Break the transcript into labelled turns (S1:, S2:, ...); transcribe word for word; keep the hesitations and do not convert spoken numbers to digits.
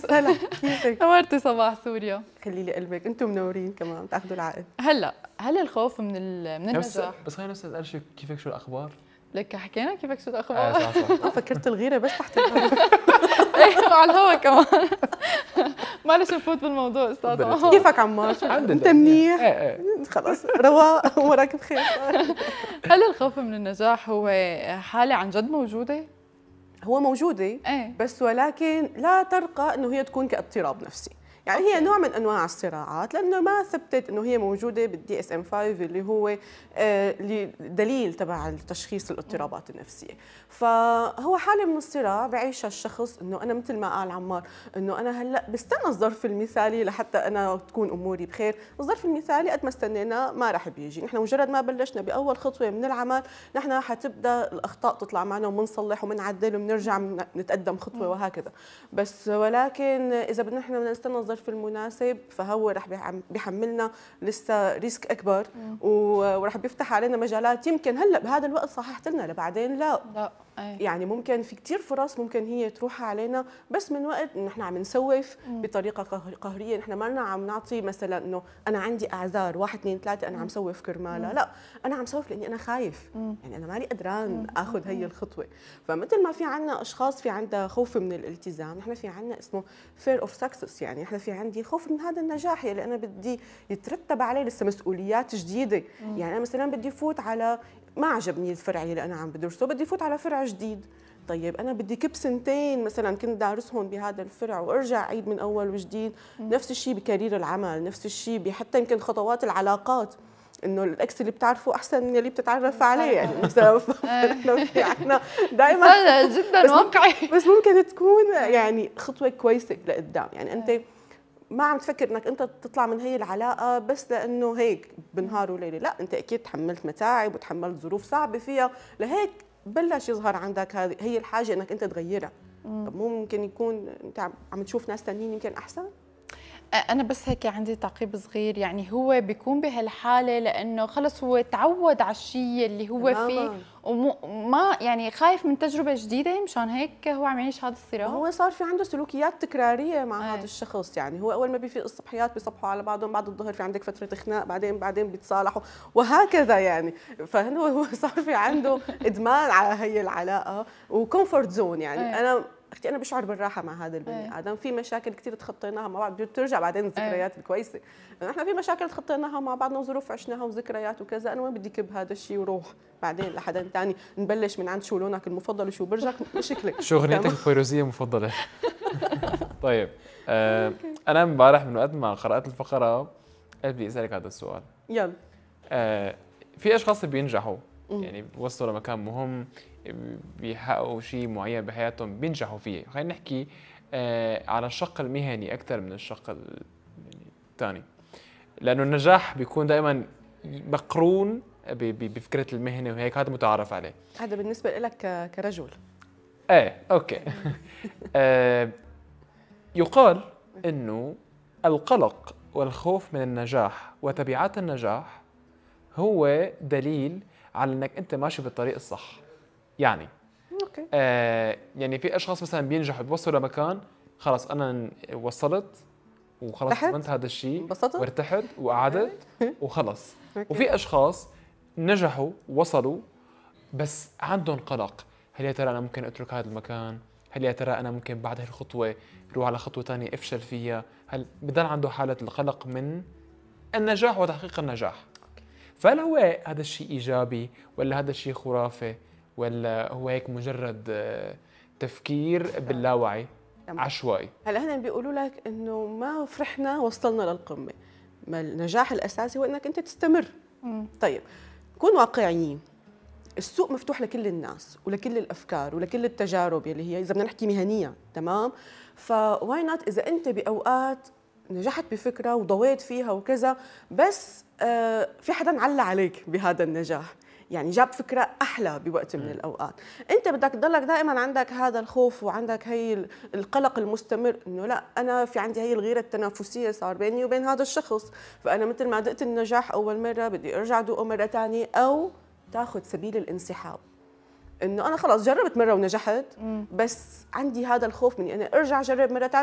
S1: هلا كيفك؟
S2: نورتي صباح سوريا.
S1: خلي لي قلبك، انتم منورين كمان تاخذوا العقل.
S2: هلا هل الخوف من ال... من النجاح؟
S3: بس خلينا نسال اول شيء كيفك شو الاخبار؟
S2: لك حكينا كيفك شو الاخبار؟
S3: اه صح صح.
S1: اه فكرت الغيره بس تحت الهواء.
S2: ايه على الهوا كمان. معلش نفوت بالموضوع استاذ عمار.
S1: كيفك عمار؟ انت منيح؟
S3: ايه ايه
S1: خلاص رواق وراك بخير.
S2: هل الخوف من النجاح هو حالة عن جد موجودة؟
S1: هو موجودة
S2: ايه
S1: بس ولكن لا ترقى انه هي تكون كاضطراب نفسي. يعني أوكي. هي نوع من انواع الصراعات لانه ما ثبتت انه هي موجوده بالدي اس ام خمسة اللي هو آه دليل تبع تشخيص الاضطرابات النفسيه. فهو حاله من الصراع بعيشها الشخص، انه انا مثل ما قال عمار انه انا هلا بستنى الظرف المثالي لحتى انا تكون اموري بخير. الظرف المثالي قد ما استنينا ما راح بيجي. نحن مجرد ما بلشنا باول خطوه من العمل نحن حتبدا الاخطاء تطلع معنا وبنصلح وبنعدل وبنرجع نتقدم خطوه وهكذا. بس ولكن اذا بدنا نحن بدنا نستنى الظرف المناسب فهو رح بيحملنا لسه ريسك اكبر ورح بيفتح علينا مجالات يمكن هلا بهذا الوقت صححت لنا لبعدين لا
S2: لا أي.
S1: يعني ممكن في كثير فرص ممكن هي تروح علينا بس من وقت نحن عم نسوف بطريقه قهريه. نحن ما لنا عم نعطي مثلا انه انا عندي اعذار واحد اثنين ثلاثه انا عم سوف كرمالها، لا انا عم سوف لاني انا خايف. مم. يعني انا مالي قدران اخذ هي الخطوه. فمثل ما في عندنا اشخاص في عندها خوف من الالتزام، نحن في عندنا اسمه fear of success. يعني نحن في عندي خوف من هذا النجاح اللي انا بدي يترتب عليه لسه مسؤوليات جديده. مم. يعني انا مثلا بدي فوت على ما عجبني الفرع اللي انا عم بدرسه بدي فوت على فرع جديد. طيب انا بدي كب سنتين مثلا كنت دارسهم بهذا الفرع وارجع اعيد من اول وجديد. مم. نفس الشيء بكارير العمل، نفس الشيء حتى يمكن خطوات العلاقات، انه الاكس اللي بتعرفه احسن من اللي بتتعرف عليه. يعني مثلا نحن في عنا دائما
S2: جدا واقعي
S1: بس ممكن تكون يعني خطوه كويسه لقدام. يعني انت ما عم تفكر انك انت تطلع من هي العلاقه بس لانه هيك بنهار وليله، لا انت اكيد تحملت متاعب وتحملت ظروف صعبه فيها لهيك بلش يظهر عندك هذه هي الحاجه انك انت تغيرها. طب مو ممكن يكون انت عم تشوف ناس ثانيين يمكن احسن؟
S2: أنا بس هيك عندي تعقيب صغير. يعني هو بيكون بهالحالة لأنه خلص هو تعود على الشيء اللي هو تماما. فيه وما يعني خايف من تجربة جديدة مشان هيك هو عم يعيش هذا الصراع.
S1: هو صار في عنده سلوكيات تكرارية مع
S2: أي.
S1: هذا الشخص. يعني هو أول ما بيفيق الصبحيات بيصبحوا على بعضهم، بعد الظهر في عندك فترة خناق، بعدين بعدين بيتصالحوا وهكذا. يعني فهو هو صار في عنده إدمان على هي العلاقة وكومفورت زون. يعني أي. أنا اختي انا بشعر بالراحه مع هذا البني أي. ادم. في مشاكل كثير تخطيناها مع بعض بترجع بعدين الذكريات الكويسه. نحن في مشاكل تخطيناها مع بعضنا وظروف عشناها وذكريات وكذا، انا وين بدي كب هذا الشيء وروح بعدين لحدا ثاني نبلش من عند شو لونك المفضل وشو برجك مشكلك
S3: شو اغنيتك الفيروزيه المفضله؟ طيب آه انا امبارح من وقت ما قرات الفقره قلت بدي اسالك هذا السؤال.
S1: يلا.
S3: آه في اشخاص بينجحوا يعني بيوصلوا لمكان مهم، بيحققوا شيء معين بحياتهم بينجحوا فيه. خلينا نحكي آه على الشق المهني اكثر من الشق الثاني، لانه النجاح بيكون دائما مقرون بفكره المهنه وهيك، هذا متعارف عليه.
S1: هذا بالنسبه لك كرجل.
S3: ايه اوكي. آه يقال انه القلق والخوف من النجاح وتبعات النجاح هو دليل على انك انت ماشي بالطريق الصح. يعني
S1: اوكي
S3: آه يعني في اشخاص مثلا بينجحوا بيوصلوا لمكان خلص انا وصلت وخلص ضمنت هذا الشيء وارتحت وقعدت وخلص. وفي اشخاص نجحوا وصلوا بس عندهم قلق، هل يا ترى انا ممكن اترك هذا المكان؟ هل يا ترى انا ممكن بعد هاي الخطوه اروح على خطوه ثانيه افشل فيها؟ هل بضل عنده حاله القلق من النجاح وتحقيق النجاح؟ فهل هو هذا الشيء ايجابي ولا هذا الشيء خرافي ولا هو هيك مجرد تفكير باللاوعي عشوائي؟
S1: هلا هن بيقولوا لك انه ما فرحنا وصلنا للقمه، ما النجاح الاساسي هو انك انت تستمر. مم. طيب كون واقعيين، السوق مفتوح لكل الناس ولكل الافكار ولكل التجارب اللي هي اذا بدنا نحكي مهنيا، تمام؟ فواي نوت اذا انت باوقات نجحت بفكره وضويت فيها وكذا بس آه في حدا علّى عليك بهذا النجاح، يعني جاب فكره احلى بوقت من الاوقات، انت بدك تضلك دائما عندك هذا الخوف وعندك هي القلق المستمر انه لا انا في عندي هي الغيره التنافسيه صار بيني وبين هذا الشخص، فانا مثل ما دقت النجاح اول مره بدي ارجع ادوقه مره ثانيه، او تاخذ سبيل الانسحاب انه انا خلص جربت مره ونجحت بس عندي هذا الخوف من اني ارجع اجرب مره ثانيه